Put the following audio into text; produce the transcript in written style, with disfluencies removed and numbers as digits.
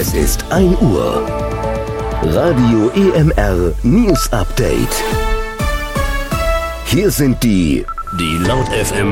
Es ist 1 Uhr. Radio EMR News Update. Hier sind die Laut FM